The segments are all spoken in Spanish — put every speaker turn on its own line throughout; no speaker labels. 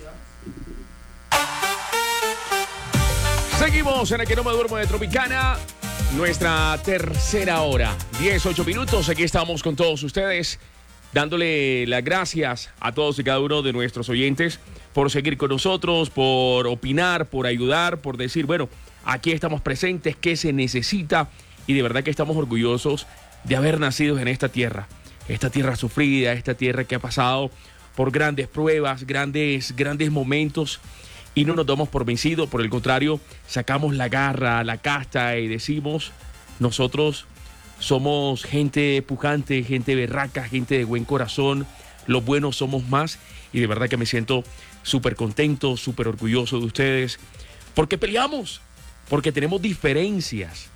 Seguimos en el que no me duermo de Tropicana, nuestra tercera hora, 18 minutos. Aquí estamos con todos ustedes, dándole las gracias a todos y cada uno de nuestros oyentes por seguir con nosotros, por opinar, por ayudar, por decir, bueno, aquí estamos presentes, qué se necesita, y de verdad que estamos orgullosos de haber nacido en esta tierra sufrida, esta tierra que ha pasado por grandes pruebas, grandes momentos, y no nos damos por vencidos. Por el contrario, sacamos la garra, la casta y decimos, nosotros somos gente pujante, gente berraca, gente de buen corazón, los buenos somos más, y de verdad que me siento súper contento, súper orgulloso de ustedes, porque peleamos, porque tenemos diferencias,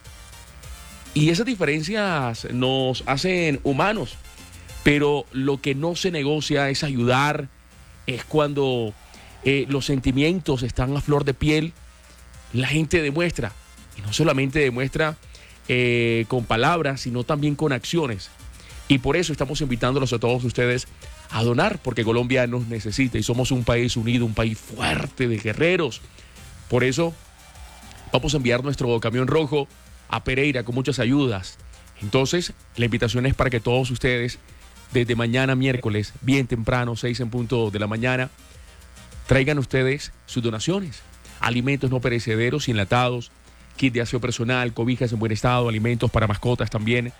y esas diferencias nos hacen humanos, pero lo que no se negocia es ayudar, es cuando los sentimientos están a flor de piel, la gente demuestra, y no solamente demuestra con palabras, sino también con acciones. Y por eso estamos invitándolos a todos ustedes a donar, porque Colombia nos necesita y somos un país unido, un país fuerte de guerreros. Por eso vamos a enviar nuestro camión rojo a Pereira con muchas ayudas. Entonces, la invitación es para que todos ustedes, desde mañana miércoles, bien temprano, 6 en punto de la mañana, traigan ustedes sus donaciones, alimentos no perecederos y enlatados, kit de aseo personal, cobijas en buen estado, alimentos para mascotas también,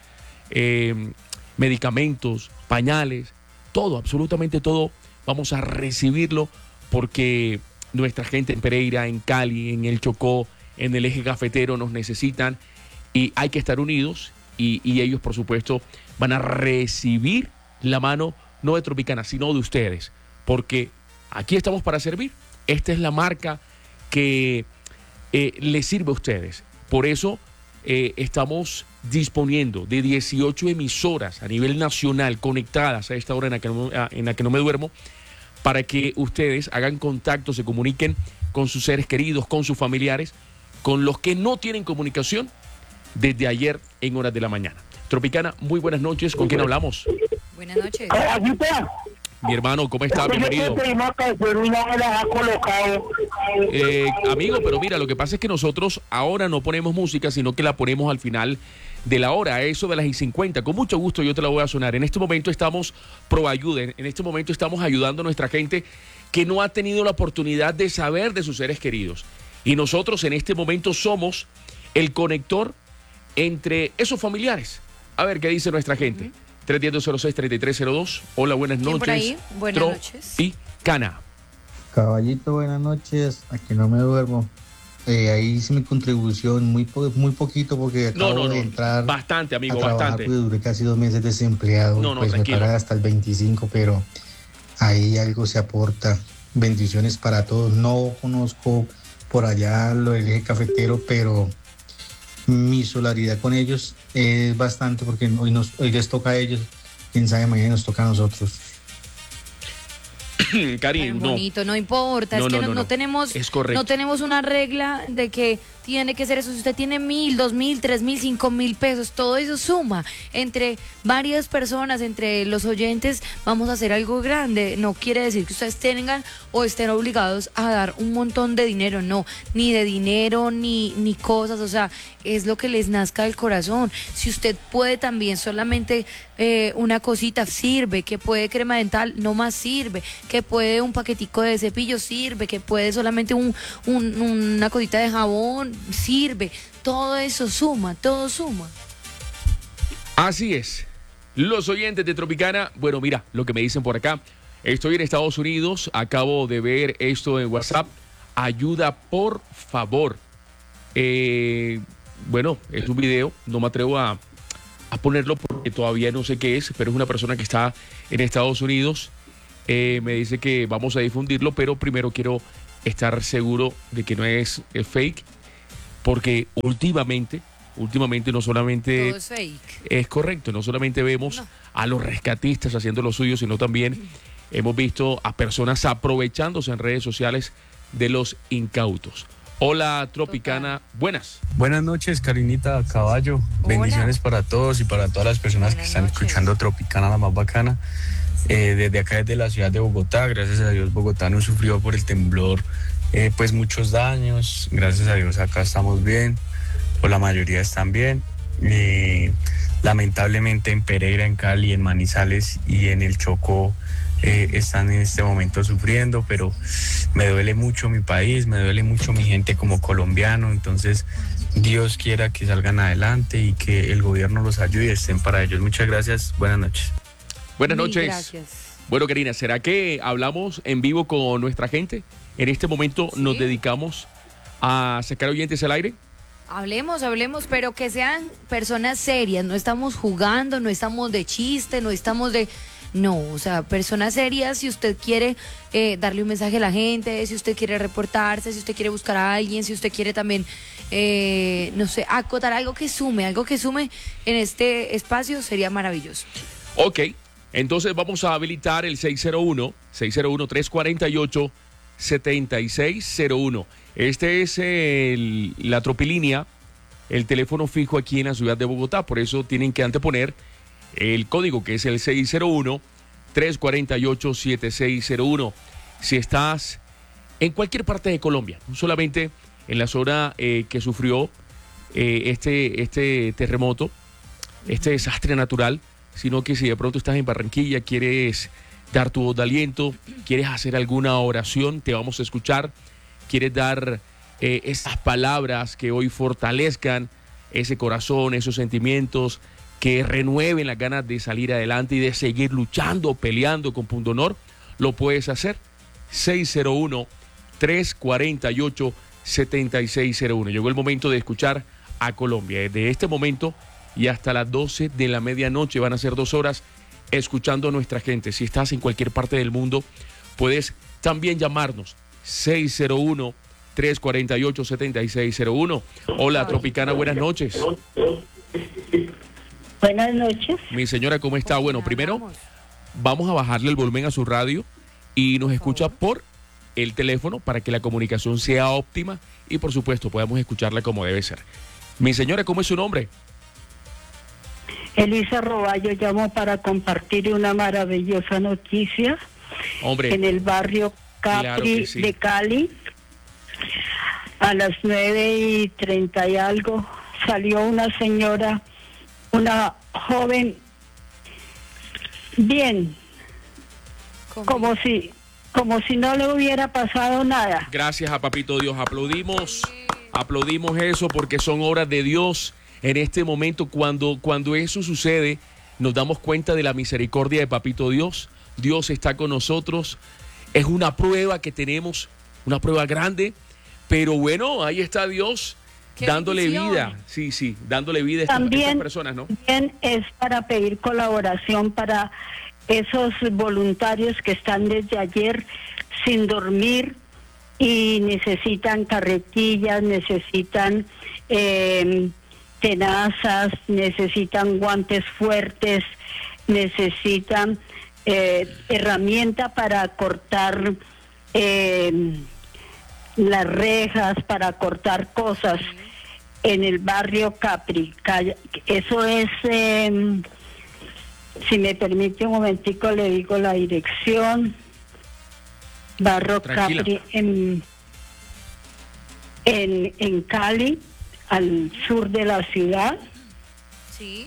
medicamentos, pañales, todo, absolutamente todo, vamos a recibirlo, porque nuestra gente en Pereira, en Cali, en el Chocó, en el eje cafetero nos necesitan, y hay que estar unidos, y ellos por supuesto van a recibir la mano no de Tropicana, sino de ustedes, porque aquí estamos para servir. Esta es la marca que les sirve a ustedes. Por eso estamos disponiendo de 18 emisoras a nivel nacional conectadas a esta hora en la que no me duermo, para que ustedes hagan contacto, se comuniquen con sus seres queridos, con sus familiares, con los que no tienen comunicación desde ayer en horas de la mañana. Tropicana, muy buenas noches. ¿Con quién hablamos?
Buenas noches.
Mi hermano, ¿cómo está? Bienvenido. Amigo, pero mira, lo que pasa es que nosotros ahora no ponemos música, sino que la ponemos al final de la hora, a eso de las 50. Con mucho gusto yo te la voy a sonar. En este momento estamos pro ayuda, en este momento estamos ayudando a nuestra gente que no ha tenido la oportunidad de saber de sus seres queridos. Y nosotros en este momento somos el conector entre esos familiares. A ver qué dice nuestra gente. 310-206-3302. Hola, buenas noches.
Por ahí? Buenas noches.
Tropicana.
Caballito, buenas noches. Aquí no me duermo. Ahí hice mi contribución, muy poquito, porque acabo de entrar.
Bastante, amigo,
a trabajar,
bastante.
Pues duré casi 2 meses desempleado. Pues
tranquilo.
me pagan hasta el 25, pero ahí algo se aporta. Bendiciones para todos. No conozco por allá lo del eje cafetero, pero mi solidaridad con ellos es bastante, porque hoy les toca a ellos, quién sabe, mañana nos toca a nosotros.
Cari,
bonito, no importa, es que no tenemos,
es correcto.
No tenemos una regla de que tiene que ser eso. Si usted tiene 1,000, 2,000, 3,000, 5,000 pesos, todo eso suma entre varias personas, entre los oyentes, vamos a hacer algo grande. No quiere decir que ustedes tengan o estén obligados a dar un montón de dinero, no, ni de dinero, ni cosas, o sea, es lo que les nazca del corazón. Si usted puede también solamente una cosita, sirve, que puede crema dental, no más sirve, que puede un paquetico de cepillo, sirve, que puede solamente una cosita de jabón, sirve, todo eso suma, todo suma.
Así es. Los oyentes de Tropicana, bueno, mira lo que me dicen por acá. Estoy en Estados Unidos, acabo de ver esto en WhatsApp. Ayuda, por favor. Bueno, es un video, no me atrevo a ponerlo porque todavía no sé qué es, pero es una persona que está en Estados Unidos. Me dice que vamos a difundirlo, pero primero quiero estar seguro de que no es fake, porque últimamente no solamente
todo es fake.
Es correcto, no solamente vemos a los rescatistas haciendo lo suyo, sino también hemos visto a personas aprovechándose en redes sociales de los incautos. Hola, Tropicana, buenas.
Buenas noches, Karinita Caballo.
Hola.
Bendiciones para todos y para todas las personas que están escuchando Tropicana, la más bacana. desde acá, desde la ciudad de Bogotá. Gracias a Dios, Bogotá no sufrió por el temblor pues muchos daños. Gracias a Dios acá estamos bien, o la mayoría están bien. Lamentablemente en Pereira, en Cali, en Manizales y en el Chocó están en este momento sufriendo, pero me duele mucho mi país, me duele mucho mi gente como colombiano. Entonces Dios quiera que salgan adelante y que el gobierno los ayude y estén para ellos. Muchas gracias, buenas noches.
Buenas
Mil
noches.
gracias.
Bueno, Karina, ¿será que hablamos en vivo con nuestra gente? En este momento nos dedicamos a sacar oyentes al aire.
Hablemos, pero que sean personas serias, no estamos jugando, no estamos de chiste, no estamos de... No, o sea, personas serias. Si usted quiere darle un mensaje a la gente, si usted quiere reportarse, si usted quiere buscar a alguien, si usted quiere también, no sé, acotar algo que sume en este espacio, sería maravilloso.
Ok, entonces vamos a habilitar el 601-348-7601. Este es la tropilínea, el teléfono fijo aquí en la ciudad de Bogotá. Por eso tienen que anteponer el código, que es el 601-348-7601. Si estás en cualquier parte de Colombia, no solamente en la zona que sufrió este terremoto, este desastre natural, sino que si de pronto estás en Barranquilla, quieres dar tu voz de aliento, quieres hacer alguna oración, te vamos a escuchar. Quieres dar esas palabras que hoy fortalezcan ese corazón, esos sentimientos, que renueven las ganas de salir adelante y de seguir luchando, peleando con punto honor, lo puedes hacer. 601-348-7601. Llegó el momento de escuchar a Colombia. Desde este momento y hasta las 12 de la medianoche van a ser 2 horas escuchando a nuestra gente. Si estás en cualquier parte del mundo, puedes también llamarnos. 601-348-7601. Hola, Tropicana, buenas noches.
Buenas noches.
Mi señora, ¿cómo está? Bueno, primero vamos a bajarle el volumen a su radio y nos escucha por el teléfono para que la comunicación sea óptima y por supuesto podamos escucharla como debe ser. Mi señora, ¿cómo es su nombre?
Elisa Roballo, llamo para compartir una maravillosa noticia.
Hombre,
en el barrio Capri,
claro que sí,
de Cali, a las 9:30 y algo, salió una señora, una joven, bien, como si no le hubiera pasado nada.
Gracias a Papito Dios, aplaudimos eso porque son obras de Dios. En este momento, cuando eso sucede, nos damos cuenta de la misericordia de Papito Dios. Dios está con nosotros. Es una prueba que tenemos, una prueba grande, pero bueno, ahí está Dios dándole vida. Sí, dándole vida a estas personas, ¿no?
También es para pedir colaboración para esos voluntarios que están desde ayer sin dormir y necesitan carretillas, necesitan tenazas, necesitan guantes fuertes, necesitan herramienta para cortar las rejas, para cortar cosas en el barrio Capri. Eso es, si me permite un momentico, le digo la dirección. Barrio
Tranquila.
Capri en Cali, al sur de la ciudad.
Sí.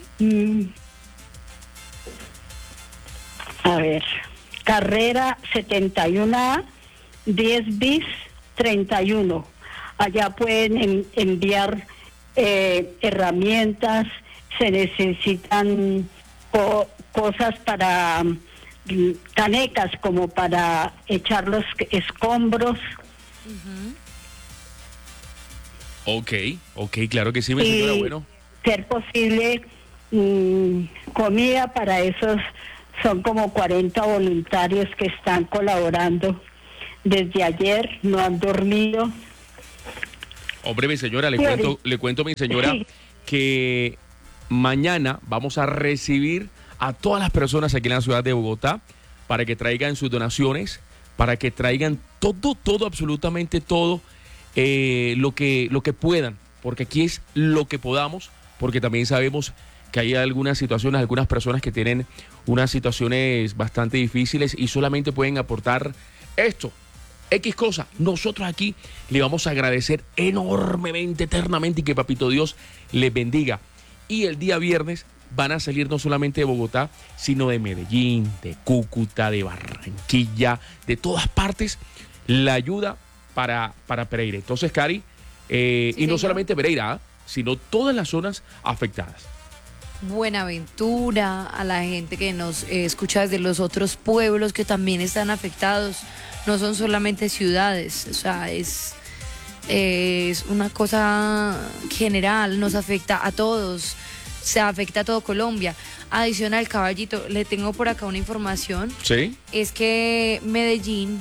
A ver, carrera 71A, 10 bis 31. Allá pueden enviar herramientas, se necesitan cosas para canecas como para echar los escombros.
Ok, claro que sí, mi señora, bueno.
Ser posible comida para esos, son como 40 voluntarios que están colaborando desde ayer, no han dormido.
Hombre, mi señora, le cuento, mi señora,
Sí.
que mañana vamos a recibir a todas las personas aquí en la ciudad de Bogotá para que traigan sus donaciones, para que traigan todo, absolutamente todo, lo que puedan, porque aquí es lo que podamos, porque también sabemos que hay algunas situaciones, algunas personas que tienen unas situaciones bastante difíciles y solamente pueden aportar esto, X cosa. Nosotros aquí le vamos a agradecer enormemente, eternamente, y que Papito Dios les bendiga. Y el día viernes van a salir no solamente de Bogotá, sino de Medellín, de Cúcuta, de Barranquilla, de todas partes, la ayuda para Pereira. Entonces, Cari,
Sí,
y no
señor.
solamente Pereira, sino todas las zonas afectadas.
Buenaventura, a la gente que nos escucha desde los otros pueblos que también están afectados. No son solamente ciudades, o sea, es una cosa general, nos afecta a todos, se afecta a todo Colombia. Adicional, caballito, le tengo por acá una información,
¿Sí?
es que Medellín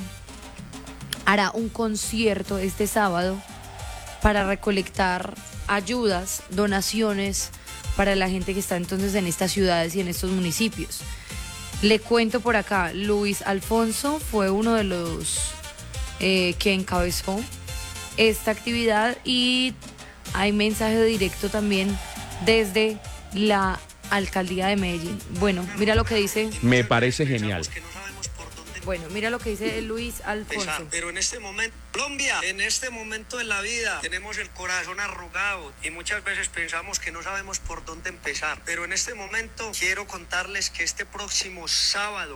hará un concierto este sábado para recolectar ayudas, donaciones para la gente que está entonces en estas ciudades y en estos municipios. Le cuento por acá, Luis Alfonso fue uno de los que encabezó esta actividad y hay mensaje directo también desde la alcaldía de Medellín. Bueno, mira lo que dice.
Me parece genial.
Bueno, mira lo que dice Luis Alfonso.
Pero en este momento, Colombia, en este momento de la vida, tenemos el corazón arrugado y muchas veces pensamos que no sabemos por dónde empezar. Pero en este momento quiero contarles que este próximo sábado,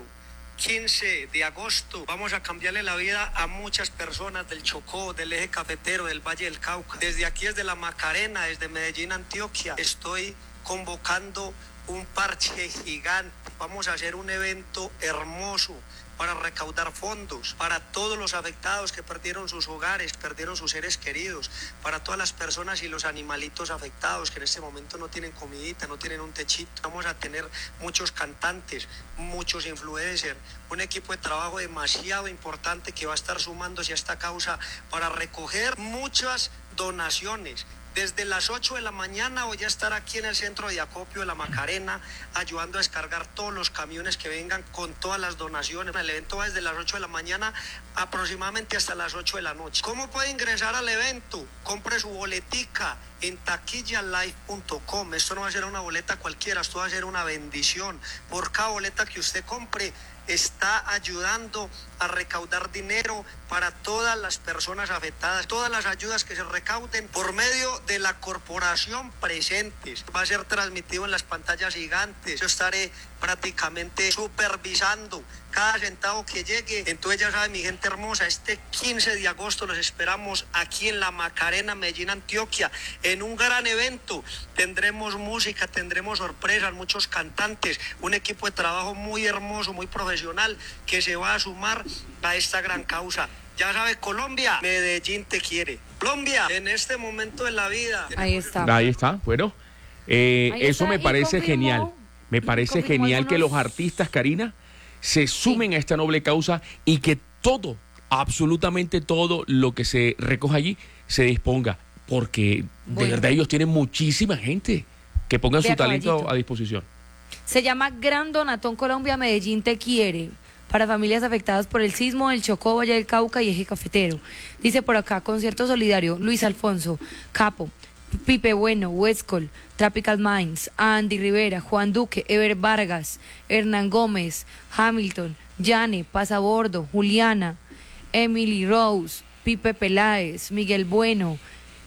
15 de agosto, vamos a cambiarle la vida a muchas personas del Chocó, del eje cafetero, del Valle del Cauca. Desde aquí, desde la Macarena, desde Medellín, Antioquia, estoy convocando un parche gigante. Vamos a hacer un evento hermoso para recaudar fondos para todos los afectados que perdieron sus hogares, perdieron sus seres queridos, para todas las personas y los animalitos afectados que en este momento no tienen comidita, no tienen un techito. Vamos a tener muchos cantantes, muchos influencers, un equipo de trabajo demasiado importante que va a estar sumándose a esta causa para recoger muchas donaciones. Desde las 8 de la mañana voy a estar aquí en el centro de acopio de la Macarena, ayudando a descargar todos los camiones que vengan con todas las donaciones. El evento va desde las 8 de la mañana aproximadamente hasta las 8 de la noche. ¿Cómo puede ingresar al evento? Compre su boletica en taquillalive.com. Esto no va a ser una boleta cualquiera, esto va a ser una bendición. Por cada boleta que usted compre, está ayudando a recaudar dinero para todas las personas afectadas. Todas las ayudas que se recauden por medio de la corporación presentes. Va a ser transmitido en las pantallas gigantes. Yo estaré prácticamente supervisando cada centavo que llegue. Entonces ya saben, mi gente hermosa, este 15 de agosto los esperamos aquí en la Macarena, Medellín, Antioquia, en un gran evento. Tendremos música, tendremos sorpresas, muchos cantantes, un equipo de trabajo muy hermoso, muy profesional que se va a sumar a esta gran causa. Ya sabe, Colombia, Medellín te quiere. Colombia, en este momento de la vida.
Ahí está.
Ahí está, bueno.
Ahí
Eso
está,
me
y
parece
confirmó-
genial. Me parece
confirmó
genial que
algunos-
los artistas, Karina, se sumen a esta noble causa y que todo, absolutamente todo lo que se recoja allí se disponga. Porque de
Bueno.
verdad ellos tienen muchísima gente que pongan
Vea,
su talento
caballito.
a disposición.
Se llama Gran Donatón Colombia Medellín te quiere para familias afectadas por el sismo del Chocó, Valle del Cauca y Eje Cafetero. Dice por acá, concierto solidario, Luis Alfonso, Capo, Pipe Bueno, Westcol, Tropical Minds, Andy Rivera, Juan Duque, Ever Vargas, Hernán Gómez, Hamilton, Yane, Pasabordo, Juliana, Emily Rose, Pipe Peláez, Miguel Bueno,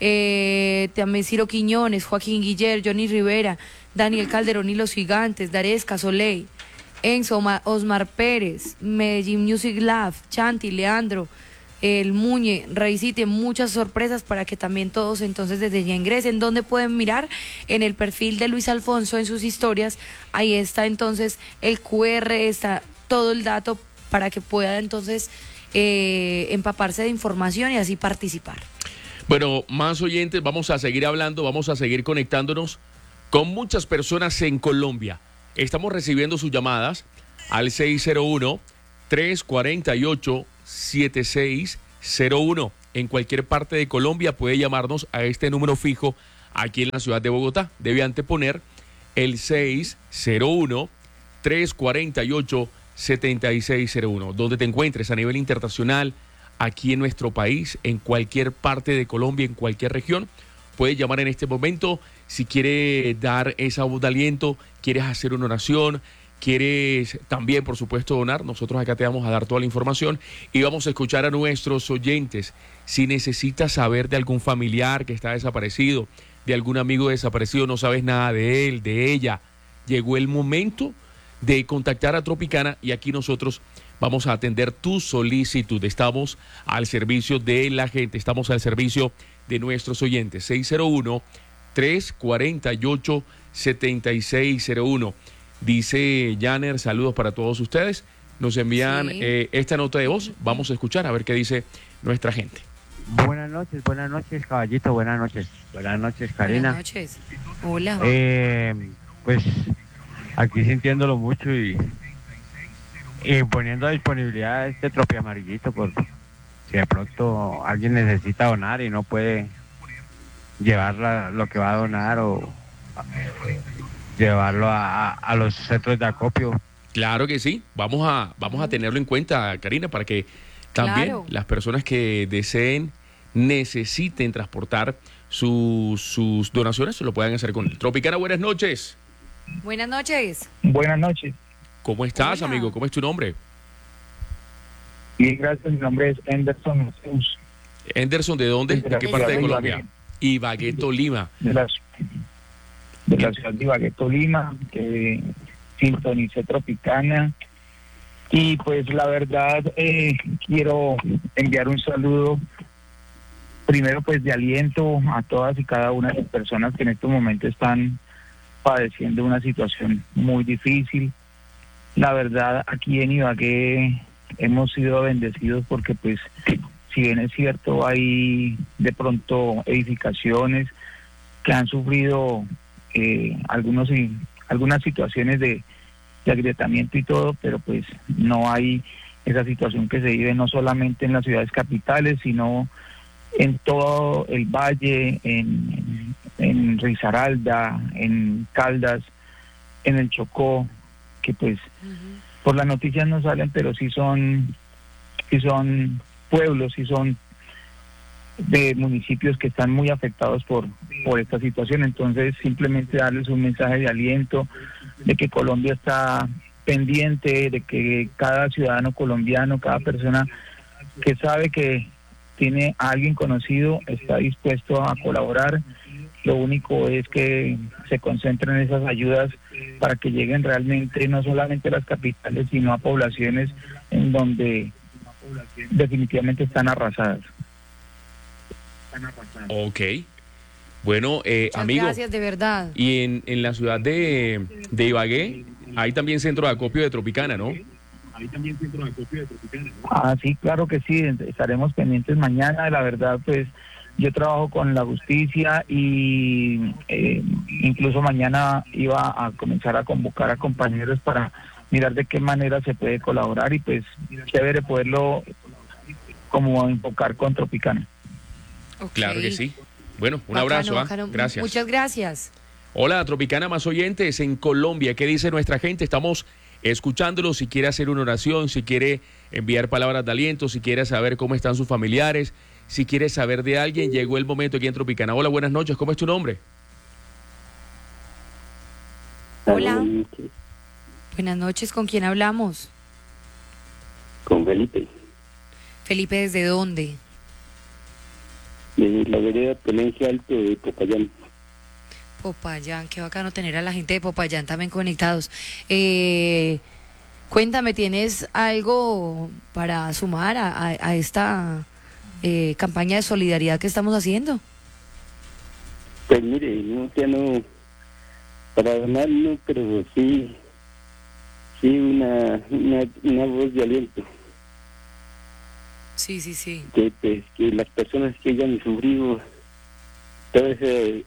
también Ciro Quiñones, Joaquín Guiller, Johnny Rivera, Daniel Calderón y los Gigantes, Daresca, Soleil, Enzo, Osmar Pérez, Medellín Music Lab, Chanti, Leandro, El Muñe, Raicite, muchas sorpresas para que también todos entonces desde ya ingresen. ¿Dónde pueden mirar? En el perfil de Luis Alfonso, en sus historias, ahí está entonces el QR, está todo el dato para que pueda entonces empaparse de información y así participar.
Bueno, más oyentes, vamos a seguir hablando, vamos a seguir conectándonos con muchas personas en Colombia. Estamos recibiendo sus llamadas al 601-348-7601. En cualquier parte de Colombia puede llamarnos a este número fijo aquí en la ciudad de Bogotá. Debe anteponer el 601-348-7601. Donde te encuentres a nivel internacional, aquí en nuestro país, en cualquier parte de Colombia, en cualquier región, puede llamar en este momento si quiere dar esa voz de aliento, quieres hacer una oración, quieres también, por supuesto, donar. Nosotros acá te vamos a dar toda la información y vamos a escuchar a nuestros oyentes. Si necesitas saber de algún familiar que está desaparecido, de algún amigo desaparecido, no sabes nada de él, de ella, llegó el momento de contactar a Tropicana y aquí nosotros vamos a atender tu solicitud. Estamos al servicio de la gente, estamos al servicio de nuestros oyentes. 601-348-7601. Dice Janer, saludos para todos ustedes. Nos envían esta nota de voz. Vamos a escuchar a ver qué dice nuestra gente.
Buenas noches, caballito, buenas noches, Karina.
Buenas noches. Hola.
Pues aquí sintiéndolo mucho y poniendo a disponibilidad este tropi amarillito por si de pronto alguien necesita donar y no puede llevar lo que va a donar o llevarlo a los centros de acopio.
Claro que sí, vamos a tenerlo en cuenta, Karina, para que también las personas que deseen, necesiten transportar sus donaciones se lo puedan hacer con él. Tropicana, buenas noches.
Buenas noches.
Buenas noches.
¿Cómo estás,
Hola.
amigo? ¿Cómo es tu nombre?
Bien, gracias. Mi nombre es Anderson Mateus,
Anderson, ¿de dónde?
De
¿De
la
qué
ciudad
parte de
de
Colombia? Ibagué, Tolima.
de la ciudad de Ibagué, Tolima, que sintonicé Tropicana. Y pues la verdad quiero enviar un saludo primero pues de aliento a todas y cada una de las personas que en este momento están padeciendo una situación muy difícil. La verdad, aquí en Ibagué hemos sido bendecidos porque pues si bien es cierto hay de pronto edificaciones que han sufrido algunas situaciones de agrietamiento y todo, pero pues no hay esa situación que se vive no solamente en las ciudades capitales, sino en todo el valle, en Risaralda, en Caldas, en el Chocó, que pues por las noticias no salen, pero sí son pueblos, sí son de municipios que están muy afectados por esta situación. Entonces simplemente darles un mensaje de aliento, de que Colombia está pendiente, de que cada ciudadano colombiano, cada persona que sabe que tiene a alguien conocido está dispuesto a colaborar. Lo único es que se concentren en esas ayudas para que lleguen realmente no solamente a las capitales, sino a poblaciones en donde definitivamente están arrasadas.
Ok. Bueno,
Muchas
amigo.
gracias, de verdad.
Y en la ciudad de Ibagué hay también centro de acopio de Tropicana, ¿no?
Ah, sí, claro que sí, estaremos pendientes mañana. La verdad, pues yo trabajo con la justicia y incluso mañana iba a comenzar a convocar a compañeros para mirar de qué manera se puede colaborar y pues chévere poderlo como enfocar con Tropicana.
Ok.
Claro que sí. Bueno, un
Bacano,
abrazo.
bacano.
Gracias.
Muchas gracias.
Hola, Tropicana, más oyentes en Colombia. ¿Qué dice nuestra gente? Estamos escuchándolo. Si quiere hacer una oración, si quiere enviar palabras de aliento, si quiere saber cómo están sus familiares, si quiere saber de alguien, llegó el momento aquí en Tropicana. Hola, buenas noches. ¿Cómo es tu nombre?
Hola. Buenas noches. ¿Con quién hablamos?
Con Felipe,
Felipe, ¿desde dónde?
de la vereda Ponencia Alto de Popayán.
Popayán, qué bacano tener a la gente de Popayán también conectados. Cuéntame, ¿tienes algo para sumar a esta campaña de solidaridad que estamos haciendo?
Pues mire, ya no, para donar no, pero sí una voz de aliento.
Sí.
Que pues que las personas que hayan sufrido todo ese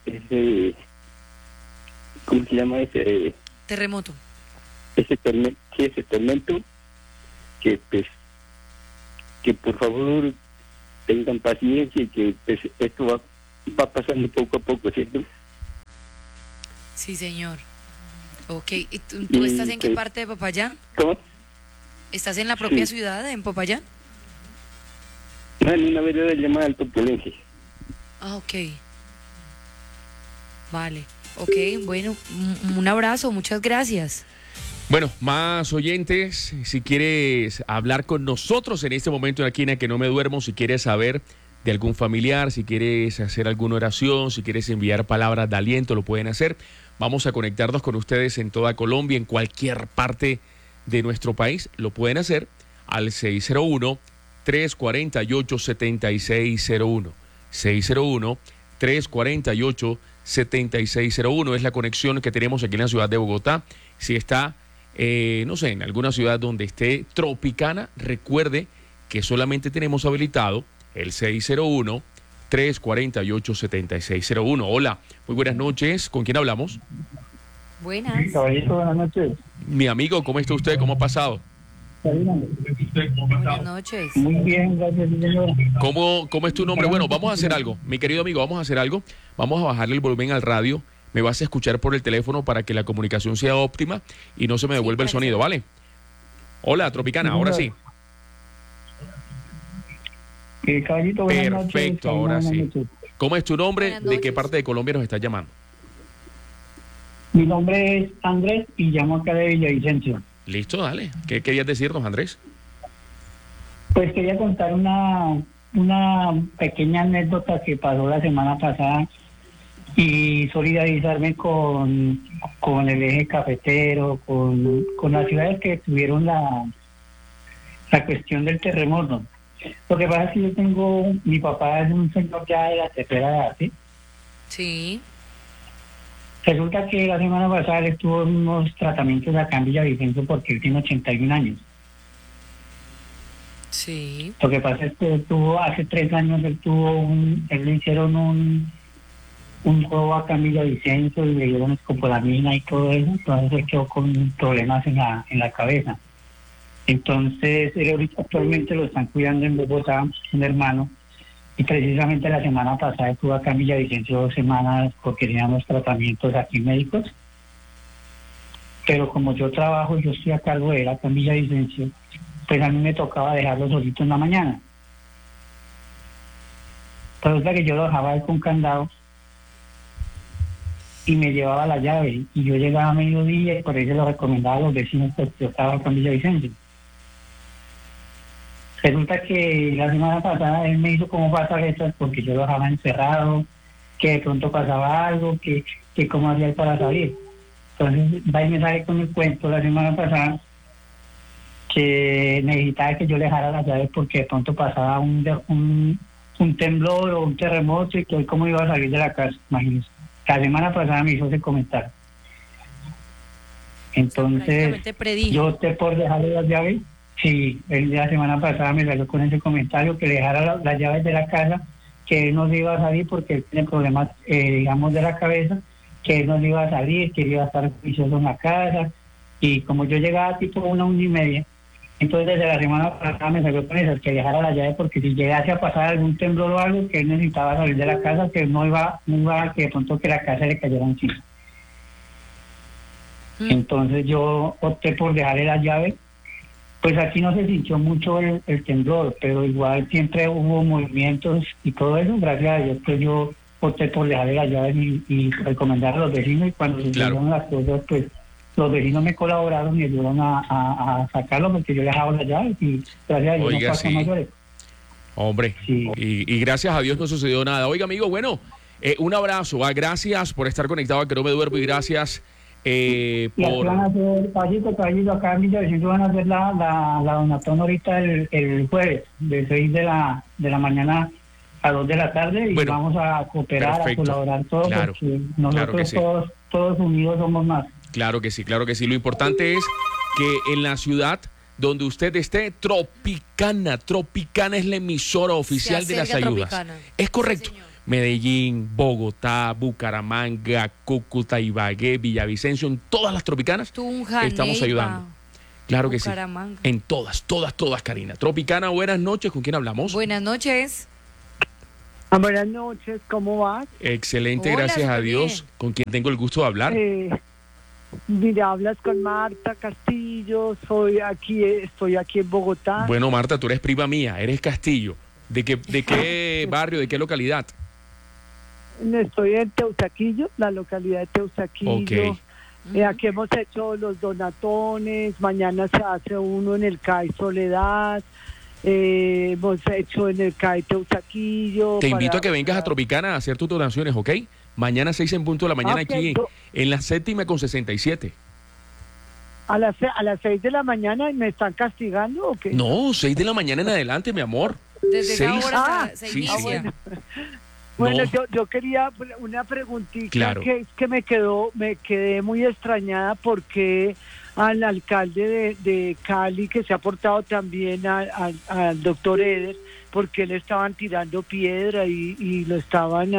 ¿cómo se llama ese?
Terremoto.
Ese tormento, que pues que por favor tengan paciencia y que pues esto va pasando poco a poco, ¿cierto?
Sí, señor. Ok, ¿y tú estás en qué
pues,
parte de Popayán?
¿Cómo?
¿Estás en la propia
Sí.
ciudad, en Popayán?
No, en una vereda llamada Alto Polense.
Ah, ok. Vale, ok, bueno, un abrazo, muchas gracias.
Bueno, más oyentes, si quieres hablar con nosotros en este momento aquí en Que No Me Duermo, si quieres saber de algún familiar, si quieres hacer alguna oración, si quieres enviar palabras de aliento, lo pueden hacer. Vamos a conectarnos con ustedes en toda Colombia, en cualquier parte de nuestro país, lo pueden hacer al 601-348-7601. 601-348-7601 es la conexión que tenemos aquí en la ciudad de Bogotá. Si está, no sé, en alguna ciudad donde esté Tropicana, recuerde que solamente tenemos habilitado el 601-348-7601. Hola, muy buenas noches. ¿Con quién hablamos?
Buenas.
Caballito, buenas noches.
Mi amigo, ¿cómo está usted? ¿Cómo ha pasado?
Buenas noches.
Muy bien, gracias, señor.
¿Cómo es tu nombre? Bueno, vamos a hacer algo. Mi querido amigo, vamos a hacer algo. Vamos a bajarle el volumen al radio. Me vas a escuchar por el teléfono para que la comunicación sea óptima y no se me devuelva el sonido, ¿vale? Hola, Tropicana, ahora sí.
Caballito, buenas noches.
Perfecto, ahora
Buenas
sí.
noches.
¿Cómo es tu nombre?
Buenas
¿De qué
noches.
parte de Colombia nos estás llamando?
Mi nombre es Andrés y llamo acá de Villavicencio.
Listo, dale. ¿Qué querías decirnos, Andrés?
Pues quería contar una pequeña anécdota que pasó la semana pasada y solidarizarme con el eje cafetero, con las ciudades que tuvieron la cuestión del terremoto. Lo que pasa es que mi papá es un señor ya de la tercera edad, ¿sí?
Sí.
Resulta que la semana pasada él estuvo en unos tratamientos acá en Villavicencio porque él tiene 81 años.
Sí.
Lo que pasa es que hace 3 años él le hicieron un juego acá en Villavicencio y le dieron escopolamina y todo eso, entonces él quedó con problemas en la cabeza. Entonces él ahorita actualmente lo están cuidando en Bogotá, un hermano, y precisamente la semana pasada estuvo acá en Villavicencio 2 semanas porque teníamos tratamientos aquí médicos, pero como yo trabajo y yo estoy a cargo de él acá en Villavicencio, pues a mí me tocaba dejarlo solito en la mañana. Resulta que yo lo dejaba él con candado y me llevaba la llave, y yo llegaba a mediodía y por eso lo recomendaba a los vecinos porque yo estaba acá en Villavicencio. Resulta que la semana pasada él me hizo como pataletas porque yo lo dejaba encerrado, que de pronto pasaba algo, que cómo hacía él para salir. Entonces va y me sale con el cuento la semana pasada que necesitaba que yo le dejara las llaves porque de pronto pasaba un temblor o un terremoto y que hoy cómo iba a salir de la casa, imagínense. La semana pasada me hizo ese comentario. Entonces
Prácticamente predijo.
yo opté por dejarle las llaves. Sí, él la semana pasada me salió con ese comentario que le dejara las llaves de la casa, que él no se iba a salir porque él tiene problemas, digamos, de la cabeza, que él no se iba a salir, que él iba a estar juicioso en la casa. Y como yo llegaba tipo 1:30, entonces desde la semana pasada me salió con eso, que dejara las llaves porque si llegase a pasar algún temblor o algo, que él necesitaba salir de la casa, que no iba a que de pronto que la casa le cayera encima. Entonces yo opté por dejarle las llaves. Pues aquí no se sintió mucho el temblor, pero igual siempre hubo movimientos y todo eso. Gracias a Dios, pues yo opté por dejarle las llaves y recomendar a los vecinos. Y cuando se hicieron las cosas, pues los vecinos me colaboraron y ayudaron a sacarlo porque yo le dejaba las llaves y gracias a Dios
Oiga,
no pasó
sí.
mayores.
Hombre,
Sí.
y gracias a Dios no sucedió nada. Oiga, amigo, bueno, un abrazo. Gracias por estar conectado a Que No Me Duermo y gracias
Y aquí
por...
van a hacer, caballito, acá en Villavicencio van a hacer la donatón ahorita el jueves, de 6 de la mañana a 2 de la tarde, y
Bueno,
vamos a cooperar,
perfecto.
a colaborar todos,
Claro,
porque nosotros
claro que sí.
todos unidos somos más.
Claro que sí, claro que sí. Lo importante es que en la ciudad donde usted esté, Tropicana es la emisora oficial de las
acerca
ayudas.
Tropicana.
Es correcto.
Sí, señor.
Medellín, Bogotá, Bucaramanga, Cúcuta, Ibagué, Villavicencio, en todas las tropicanas
Tunja,
estamos
Neiva,
ayudando. Claro que sí.
Bucaramanga.
En todas, Karina. Tropicana, buenas noches. ¿Con quién hablamos?
Buenas noches.
Buenas noches, ¿cómo vas?
Excelente,
Hola,
gracias a
súper
Dios.
bien.
¿Con quién tengo el gusto de hablar?
Mira, hablas con Marta Castillo, estoy aquí en Bogotá.
Bueno, Marta, tú eres prima mía, eres Castillo. ¿De qué barrio, de qué localidad?
Estoy en Teusaquillo, la localidad de Teusaquillo.
Ok.
Aquí hemos hecho los donatones, mañana se hace uno en el CAI Soledad, hemos hecho en el CAI Teusaquillo.
Te invito a que vengas a Tropicana a hacer tus donaciones, ¿ok? Mañana 6 en punto de la mañana
Ok,
aquí en la 7ª con 67.
A las 6 de la mañana me están castigando o qué?
No, 6 de la mañana en adelante, mi amor.
Desde esa
6.
hora se
sí,
inicia.
sí.
Bueno,
No.
yo quería una preguntita
Claro.
que es que me quedé muy extrañada porque al alcalde de Cali, que se ha portado también al doctor Eder, porque le estaban tirando piedra y lo estaban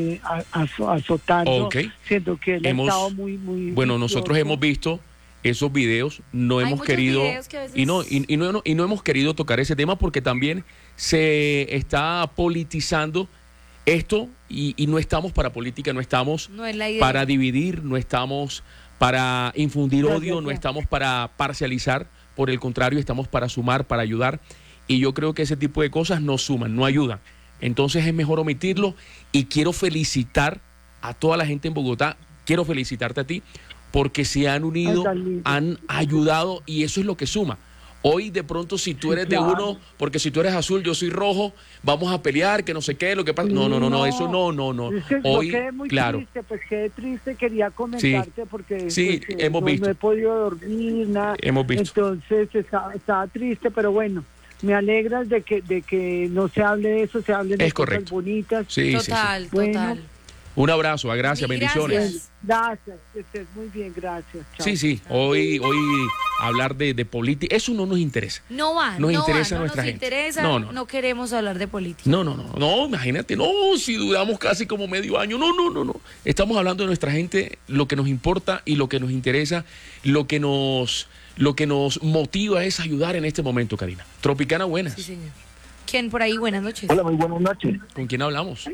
azotando,
Ok.
siendo que él ha
Hemos-
estado muy
Bueno, nosotros
juicioso.
hemos visto esos videos, no
Hay
hemos
muchos
querido
videos que a veces-
y no hemos querido tocar ese tema porque también se está politizando esto y no estamos para política, no estamos
No es la idea.
para dividir, no estamos para infundir
Ya,
odio,
ya,
no
ya.
estamos para parcializar, por el contrario, estamos para sumar, para ayudar y yo creo que ese tipo de cosas no suman, no ayudan. Entonces es mejor omitirlo y quiero felicitar a toda la gente en Bogotá, quiero felicitarte a ti porque se han unido,
Ay, tan lindo.
han ayudado y eso es lo que suma. Hoy de pronto si tú eres de
Claro.
uno, porque si tú eres azul, yo soy rojo, vamos a pelear, que no sé qué, lo que pasa. No, eso no.
Es que
Hoy,
yo quedé muy
claro.
triste, pues quedé triste, quería comentarte porque
Sí,
pues,
hemos visto.
no he podido dormir, nada.
Hemos visto.
Entonces estaba triste, pero bueno, me alegras de que no se hable de eso, se hable de
Es
cosas
correcto.
bonitas.
Sí,
Total,
Bueno.
total.
Un abrazo, gracias,
Mil
bendiciones.
gracias.
Gracias, que estés muy bien, gracias. Chao.
Sí, hoy hablar de política, eso no nos interesa.
No va,
Nos
no
interesa
va, no
nuestra
nos
gente.
interesa,
No,
no,
no.
queremos hablar de política.
No, imagínate, no, si duramos casi como medio año, no. Estamos hablando de nuestra gente, lo que nos importa y lo que nos interesa, lo que nos motiva es ayudar en este momento, Karina. Tropicana, buenas.
Sí, señor. ¿Quién por ahí? Buenas noches.
Hola, muy buenas noches.
¿Con quién hablamos?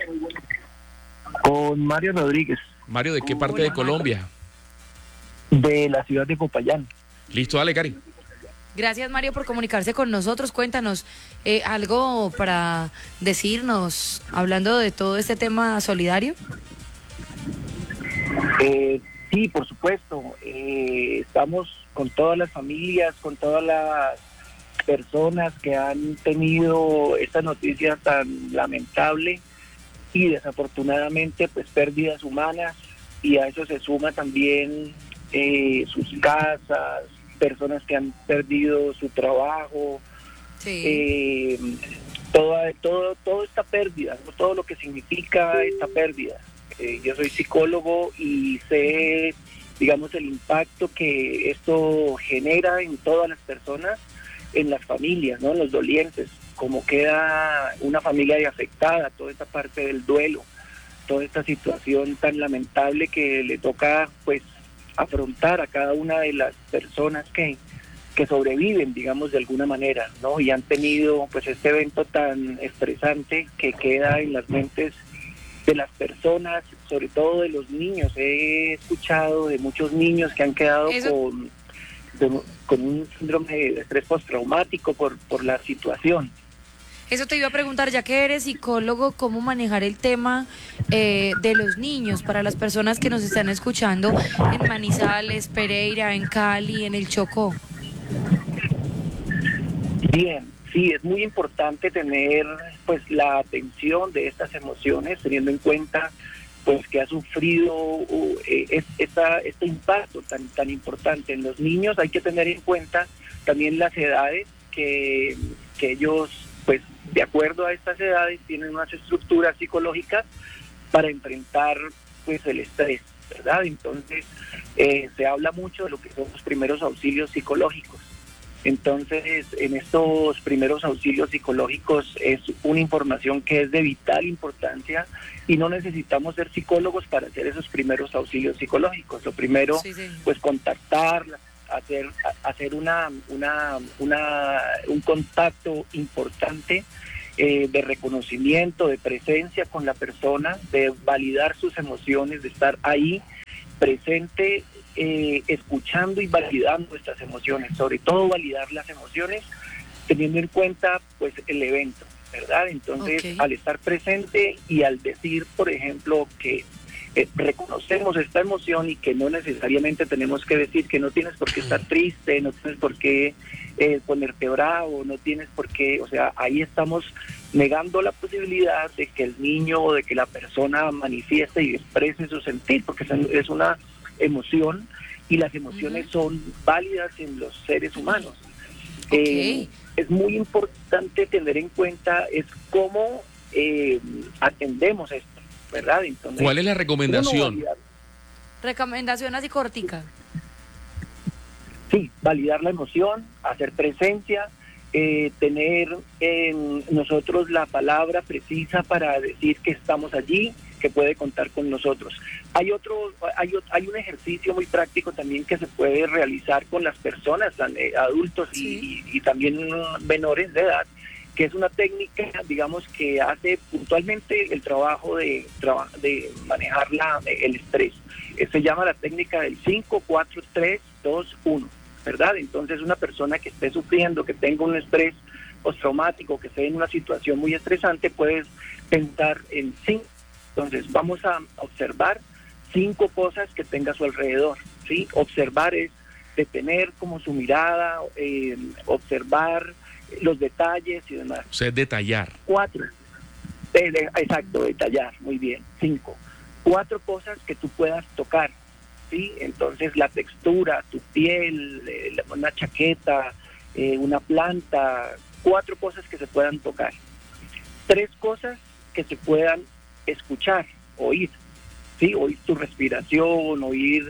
Con Mario Rodríguez,
Mario, ¿de qué parte de Colombia?
de la ciudad de Popayán.
Listo, dale, Cari.
Gracias, Mario, por comunicarse con nosotros. Cuéntanos algo para decirnos, hablando de todo este tema solidario.
Sí, por supuesto. Estamos con todas las familias, con todas las personas que han tenido esta noticia tan lamentable y desafortunadamente pues pérdidas humanas, y a eso se suma también sus casas, personas que han perdido su trabajo, toda esta pérdida, ¿no? Todo lo que significa esta pérdida. Yo soy psicólogo y sé, digamos, el impacto que esto genera en todas las personas, en las familias, ¿no? En los dolientes, como queda una familia afectada, toda esta parte del duelo, toda esta situación tan lamentable que le toca pues afrontar a cada una de las personas que sobreviven, digamos, de alguna manera, ¿no? Y han tenido pues este evento tan estresante que queda en las mentes de las personas, sobre todo de los niños. He escuchado de muchos niños que han quedado con un síndrome de estrés postraumático por la situación.
Eso te iba a preguntar, ya que eres psicólogo, ¿cómo manejar el tema de los niños para las personas que nos están escuchando en Manizales, Pereira, en Cali, en el Chocó?
Bien, sí, es muy importante tener pues la atención de estas emociones, teniendo en cuenta pues que ha sufrido este impacto tan importante en los niños. Hay que tener en cuenta también las edades que ellos, pues de acuerdo a estas edades, tienen unas estructuras psicológicas para enfrentar pues el estrés, ¿verdad? Entonces se habla mucho de lo que son los primeros auxilios psicológicos. Entonces, en estos primeros auxilios psicológicos es una información que es de vital importancia y no necesitamos ser psicólogos para hacer esos primeros auxilios psicológicos. Lo primero, pues contactar, hacer un contacto importante de reconocimiento, de presencia con la persona, de validar sus emociones, de estar ahí presente, escuchando y validando estas emociones, sobre todo validar las emociones teniendo en cuenta pues el evento.
¿verdad? Entonces,
Ok.
al estar presente y al decir, por ejemplo, que reconocemos esta emoción y que no necesariamente tenemos que decir que no tienes por qué estar triste, no tienes por qué ponerte bravo, no tienes por qué, o sea, ahí estamos negando la posibilidad de que el niño o de que la persona manifieste y exprese su sentir, porque es una emoción y las emociones son válidas en los seres humanos.
Ok.
Es muy importante tener en cuenta es cómo atendemos esto, ¿verdad? Entonces,
¿Cuál es la recomendación?
uno,
Recomendación así cortica.
sí, validar la emoción, hacer presencia, tener en nosotros la palabra precisa para decir que estamos allí, que puede contar con nosotros. Hay un ejercicio muy práctico también que se puede realizar con las personas, adultos y también menores de edad, que es una técnica, digamos, que hace puntualmente el trabajo de manejar el estrés. Se llama la técnica del 5, 4, 3, 2, 1, ¿verdad? Entonces, una persona que esté sufriendo, que tenga un estrés postraumático, que esté en una situación muy estresante, puedes pensar en 5. Entonces, vamos a observar 5 cosas que tenga a su alrededor, ¿sí? Observar es detener como su mirada, observar los detalles y demás.
O sea, es detallar.
4. Exacto, detallar, muy bien. 5. 4 cosas que tú puedas tocar, ¿sí? Entonces, la textura, tu piel, una chaqueta, una planta, 4 cosas que se puedan tocar. 3 cosas que se puedan escuchar, oír, ¿sí? Oír tu respiración, oír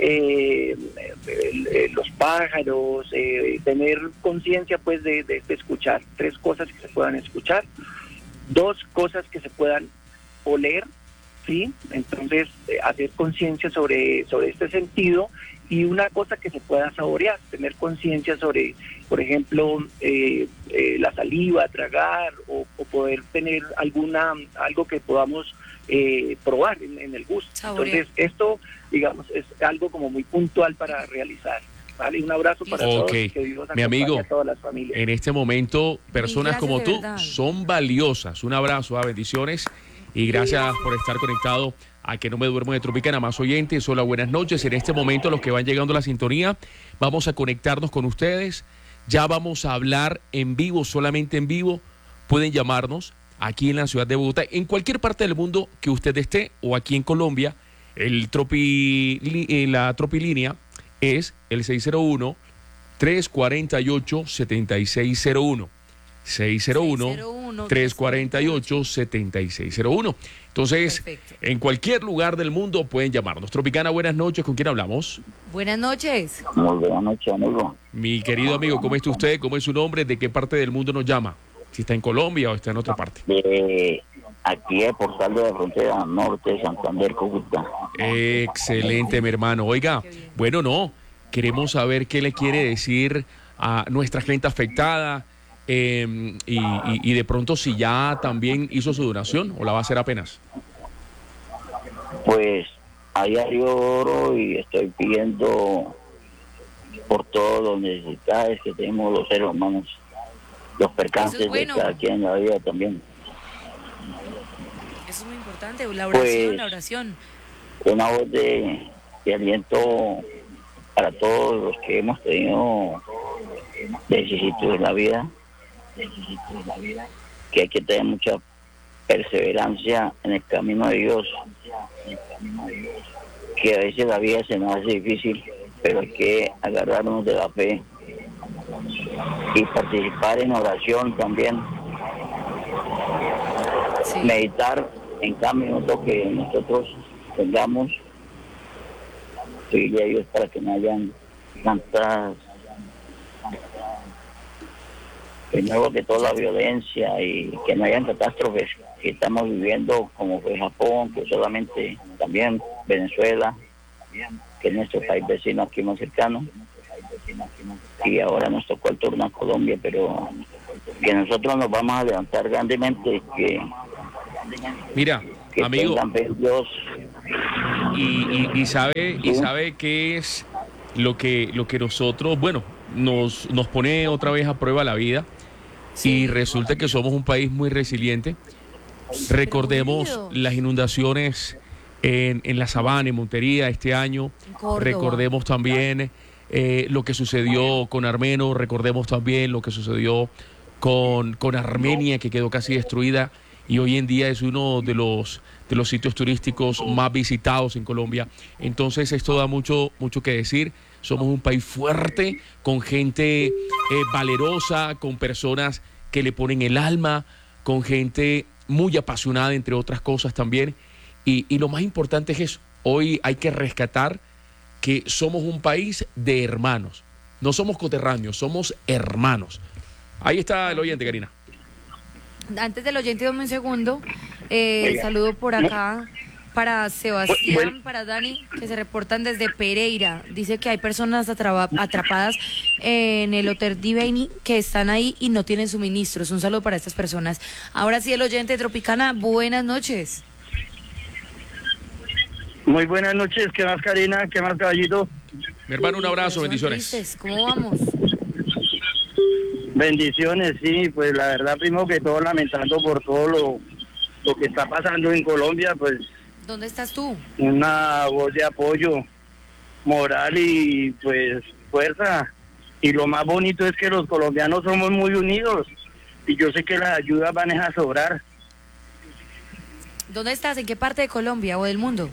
los pájaros, tener conciencia pues de escuchar. 3 cosas que se puedan escuchar, 2 cosas que se puedan oler, ¿sí? Entonces hacer conciencia sobre este sentido, y una cosa que se pueda saborear, tener conciencia sobre, por ejemplo, la saliva, tragar o poder tener algo que podamos probar en el gusto.
Saborear.
Entonces esto, digamos, es algo como muy puntual para realizar. ¿Vale? Un abrazo para todos.
Ok,
Que Dios
mi
acompañe
amigo,
a todas las familias.
en este momento, personas
gracias
como
de
tú
verdad.
son valiosas. Un abrazo, bendiciones y gracias por estar conectado a Que No Me Duermo de Tropicana. Más oyentes, hola, buenas noches. En este momento, los que van llegando a la sintonía, vamos a conectarnos con ustedes. Ya vamos a hablar en vivo, solamente en vivo. Pueden llamarnos aquí en la ciudad de Bogotá, en cualquier parte del mundo que usted esté, o aquí en Colombia. La Tropilínea es el 601-348-7601. 601-348-7601. Entonces,
Perfecto.
en cualquier lugar del mundo pueden llamarnos. Tropicana, buenas noches. ¿Con quién hablamos?
Buenas noches.
Muy buenas noches, amigo.
Mi querido amigo, ¿cómo está usted? ¿Cómo es su nombre? ¿De qué parte del mundo nos llama? Si está en Colombia o está en otra parte.
Aquí es Portal de la Frontera Norte, Santander, Cúcuta.
Excelente, mi hermano. Oiga, bueno, no, queremos saber qué le quiere decir a nuestra gente afectada, y de pronto si ya también hizo su donación o la va a hacer apenas.
Pues a diario oro y estoy pidiendo por todos los necesidades que tenemos los seres humanos, los percances
Eso es bueno.
de cada quien en la vida también.
Eso es muy importante, la oración,
Pues,
la oración.
Una voz de aliento para todos los que hemos tenido vicisitudes en la vida, que hay que tener mucha perseverancia en el camino de Dios, que a veces la vida se nos hace difícil, pero hay que agarrarnos de la fe y participar en oración también,
Sí.
meditar en cada minuto que nosotros tengamos, pedirle a Dios para que no hayan tantas, primero que toda la violencia y que no hayan catástrofes que estamos viviendo, como fue Japón, que solamente también Venezuela, que es nuestro país vecino aquí más cercano, y ahora nos tocó el turno a Colombia, pero que nosotros nos vamos a levantar grandemente, que
Mira, amigo,
tengan fe en Dios.
y sabe qué es lo que nosotros, bueno, nos pone otra vez a prueba la vida, y resulta que somos un país muy resiliente. Recordemos las inundaciones en la Sabana, en Montería este año. Recordemos también lo que sucedió con Armeno. Recordemos también lo que sucedió con Armenia, que quedó casi destruida y hoy en día es uno de los sitios turísticos más visitados en Colombia. Entonces esto da mucho que decir. Somos un país fuerte, con gente valerosa, con personas que le ponen el alma, con gente muy apasionada, entre otras cosas también. Y lo más importante es eso. Hoy hay que rescatar que somos un país de hermanos. No somos coterráneos, somos hermanos. Ahí está el oyente, Karina.
Antes del oyente, dame un segundo. Saludo por acá para Sebastián, para Dani, que se reportan desde Pereira. Dice que hay personas atrapadas en el Hotel Diveni que están ahí y no tienen suministros. Un saludo para estas personas. Ahora sí, el oyente de Tropicana, buenas noches.
Muy buenas noches. ¿Qué más, Karina? ¿Qué más, caballito?
Mi hermano, un abrazo, bendiciones.
Tristes. ¿Cómo vamos?
Bendiciones, sí, pues la verdad, primero que todo, lamentando por todo lo que está pasando en Colombia, pues...
¿Dónde estás tú?
Una voz de apoyo moral y pues fuerza. Y lo más bonito es que los colombianos somos muy unidos y yo sé que las ayudas van a sobrar.
¿Dónde estás? ¿En qué parte de Colombia o del mundo?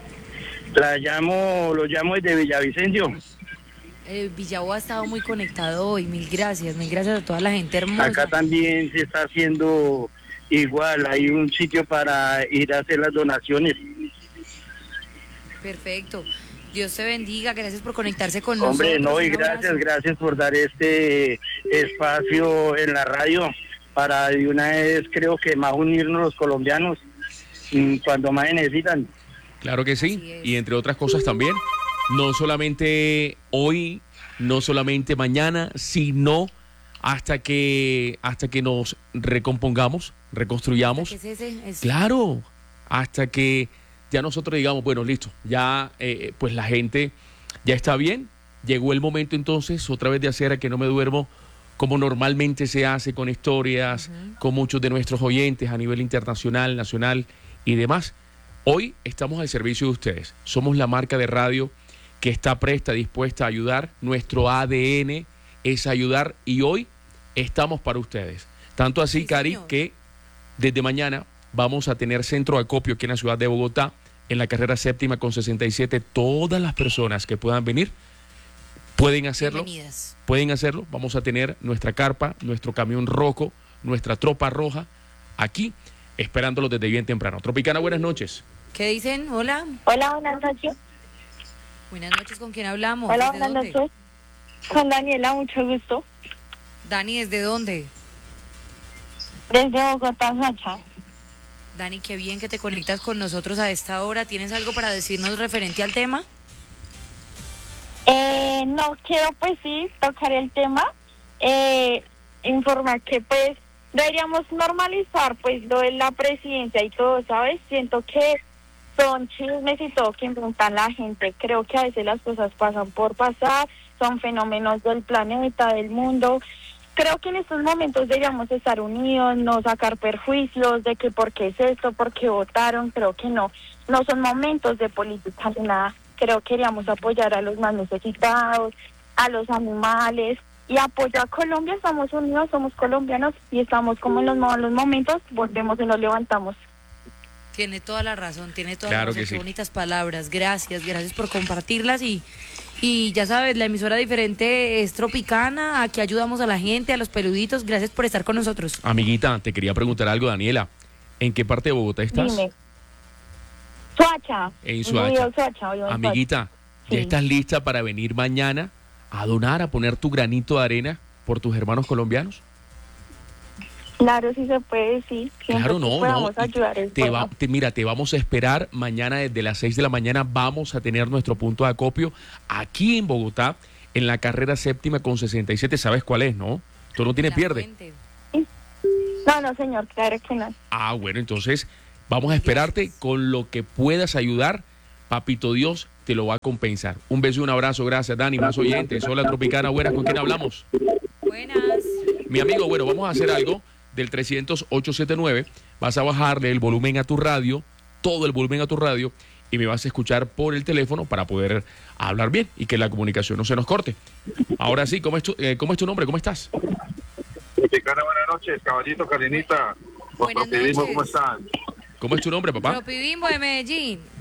Lo llamo desde Villavicencio.
Villavo ha estado muy conectado hoy, mil gracias a toda la gente hermosa.
Acá también se está haciendo igual, hay un sitio para ir a hacer las donaciones.
Perfecto, Dios te bendiga, gracias por conectarse con
Hombre,
nosotros.
no, y gracias por dar este espacio en la radio para de una vez, creo que más unirnos los colombianos cuando más necesitan.
Claro que sí, y entre otras cosas también, no solamente hoy, no solamente mañana, sino hasta que nos recompongamos, reconstruyamos. Claro, hasta que ya nosotros digamos, bueno, listo, ya pues la gente ya está bien. Llegó el momento entonces otra vez de hacer A Que No Me Duermo como normalmente se hace, con historias, con muchos de nuestros oyentes a nivel internacional, nacional y demás. Hoy estamos al servicio de ustedes. Somos la marca de radio que está presta, dispuesta a ayudar. Nuestro ADN es ayudar y hoy estamos para ustedes. Tanto así, Cari, que desde mañana vamos a tener centro de acopio aquí en la ciudad de Bogotá, en la carrera séptima con 67. Todas las personas que puedan venir pueden hacerlo.
Bienvenidas.
Pueden hacerlo. Vamos a tener nuestra carpa, nuestro camión rojo, nuestra tropa roja aquí, esperándolos desde bien temprano. Tropicana, buenas noches.
¿Qué dicen? Hola.
Hola, buenas noches.
Buenas noches, ¿con quién hablamos?
Hola,
¿Desde
buenas
dónde?
noches. Con Daniela, mucho gusto.
Dani, ¿desde dónde?
Desde Bogotá, Sacha.
Dani, qué bien que te conectas con nosotros a esta hora. ¿Tienes algo para decirnos referente al tema?
No quiero, pues sí, tocar el tema. Informar que, pues, deberíamos normalizar, pues, lo de la presidencia y todo, ¿sabes? Siento que son chismes y todo que inventan la gente. Creo que a veces las cosas pasan por pasar, son fenómenos del planeta, del mundo. Creo que en estos momentos deberíamos estar unidos, no sacar perjuicios de que por qué es esto, por qué votaron. Creo que no son momentos de política ni nada. Creo que queríamos apoyar a los más necesitados, a los animales y apoyar a Colombia. Estamos unidos, somos colombianos y estamos como en los malos momentos, volvemos y nos levantamos.
Tiene toda la razón, tiene toda
Claro
la razón.
que sí.
Qué bonitas palabras. Gracias por compartirlas y ya sabes, la emisora diferente es Tropicana. Aquí ayudamos a la gente, a los peluditos. Gracias por estar con nosotros.
Amiguita, te quería preguntar algo, Daniela. ¿En qué parte de Bogotá estás?
Dime. Soacha.
En
Vivo
Soacha.
en Soacha, vivo en
Amiguita, ¿ya
Sí.
estás lista para venir mañana a donar, a poner tu granito de arena por tus hermanos colombianos?
Soacha. Claro, sí se puede, sí. Siempre
Claro,
que
no.
podamos ayudar es bueno.
Mira, te vamos a esperar mañana desde las 6 de la mañana. Vamos a tener nuestro punto de acopio aquí en Bogotá, en la carrera séptima con 67. ¿Sabes cuál es, no? Tú no tienes pierde.
No, señor, claro que no.
Ah, bueno, entonces vamos a esperarte con lo que puedas ayudar. Papito Dios te lo va a compensar. Un beso y un abrazo. Gracias, Dani. Más oyentes. Hola, Tropicana. Buenas. ¿Con quién hablamos?
Buenas.
Mi amigo, bueno, vamos a hacer algo del 300-879. Vas a bajarle el volumen a tu radio, todo el volumen a tu radio, y me vas a escuchar por el teléfono para poder hablar bien y que la comunicación no se nos corte. Ahora sí, ¿cómo es tu nombre? ¿Cómo estás?
Tropicana, buenas noches, caballito, Karinita.
Buenas
noches.
¿Cómo
están?
¿Cómo es tu nombre, papá?
Tropibimbo de Medellín.